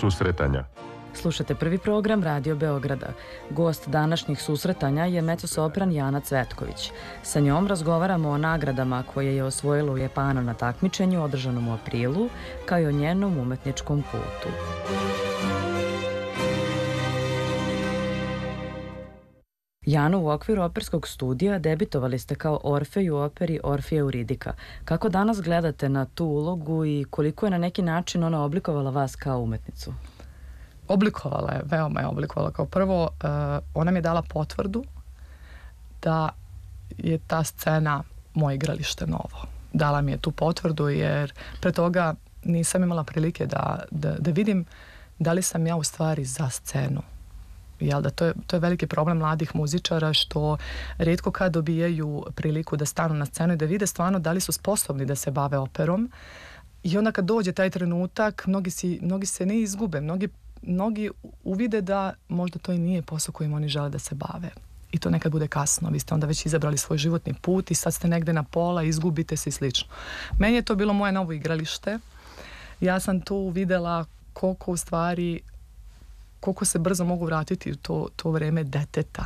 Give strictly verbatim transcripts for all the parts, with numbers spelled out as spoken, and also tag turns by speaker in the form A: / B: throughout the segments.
A: susretanja.
B: Slušate prvi program Radio Beograda. Gost današnjih susretanja je mecosopran Jana Cvetković. Sa njom razgovaramo o nagradama koje je osvojila u Japanu na takmičenju održanom u aprilu, kao i o njenom umetničkom putu. Jano, u okviru operskog studija debitovali ste kao Orfej u operi Orfija Euridika. Kako danas gledate na tu ulogu i koliko je na neki način ona oblikovala vas kao umetnicu?
C: Oblikovala je, veoma je oblikovala. Kao prvo, uh, ona mi je dala potvrdu da je ta scena moje igralište novo. Dala mi je tu potvrdu jer pre toga nisam imala prilike da, da, da vidim da li sam ja u stvari za scenu. Jel da, to je, to je veliki problem mladih muzičara što rijetko kad dobijaju priliku da stanu na scenu i da vide stvarno da li su sposobni da se bave operom. I onda kad dođe taj trenutak, mnogi, si, mnogi se ne izgube, mnogi mnogi uvide da možda to i nije posao kojim oni žele da se bave. I to nekad bude kasno. Vi ste onda već izabrali svoj životni put i sad ste negde na pola, izgubite se i slično. Meni je to bilo moje novo igralište. Ja sam tu videla koliko u stvari, koliko se brzo mogu vratiti u to, to vreme deteta.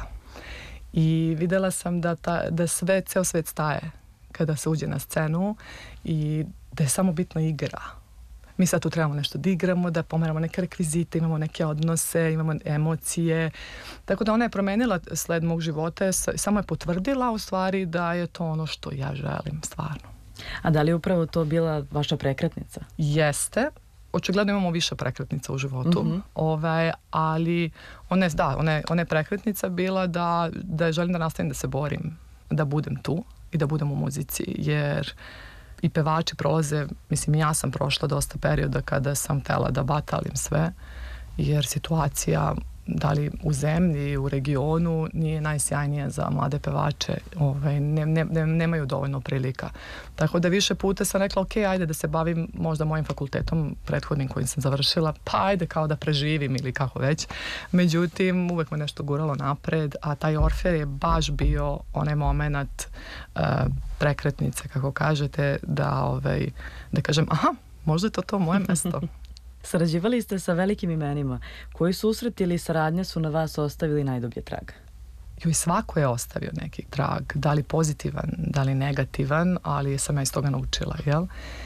C: I videla sam da, ta, da sve, ceo svet staje kada se uđe na scenu i da je samo bitno igra. Mi sad tu trebamo nešto da igramo, da pomeramo neke rekvizite, imamo neke odnose, imamo emocije. Tako da ona je promenila sled mog života, samo je potvrdila u stvari da je to ono što ja želim stvarno.
B: A da li je upravo to bila vaša prekretnica?
C: Jeste. Očigledno imamo više prekretnica u životu. Mm-hmm. Ovaj, ali ona je, da, ona je, ona je prekretnica bila da, da želim da nastavim da se borim, da budem tu i da budem u muzici, jer i pevači prolaze, mislim ja sam prošla dosta perioda kada sam htela da batalim sve, jer situacija da li u zemlji, u regionu nije najsjajnija za mlade pevače, ovaj, ne, ne, ne, nemaju dovoljno prilika. Tako da više puta sam rekla, ok, ajde da se bavim možda mojim fakultetom prethodnim kojim sam završila, pa ajde kao da preživim ili kako već. Međutim, uvek me nešto guralo napred, a taj Orfej je baš bio onaj moment uh, prekretnice, kako kažete, da, ovaj, da kažem, aha, možda je to to moje mesto.
B: Sarađivali ste sa velikim imenima. Koji susret ili saradnje su na vas ostavili najdublje trag?
C: I svako je ostavio neki trag, da li pozitivan, da li negativan, ali sam ja iz toga naučila, jel?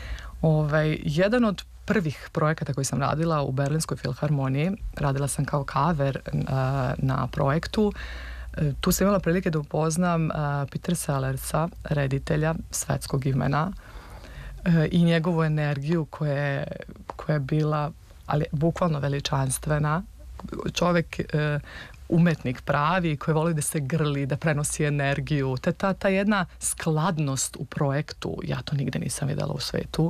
C: Ovaj, jedan od prvih projekata koji sam radila u Berlinskoj filharmoniji, radila sam kao cover uh, na projektu. Tu sam imala prilike da upoznam uh, Peter Sellersa, reditelja svetskog imena, i njegovu energiju koja je, koja je bila ali bukvalno veličanstvena. Čovjek, e, umetnik pravi koji voli da se grli, da prenosi energiju. Te ta, ta jedna skladnost u projektu, ja to nigde nisam videla u svetu.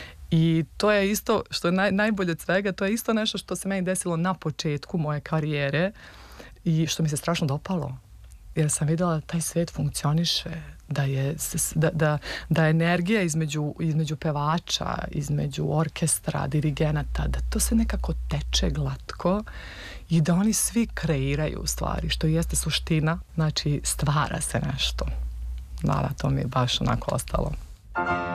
C: I to je isto, što je naj, najbolje od svega, to je isto nešto što se meni desilo na početku moje karijere i što mi se strašno dopalo. Jer sam videla da taj svet funkcioniše, da je, da, da, da energija između, između pevača, između orkestra, dirigenata, da to se nekako teče glatko i da oni svi kreiraju stvari, što jeste suština, znači stvara se nešto. Da, da, to mi je baš onako ostalo.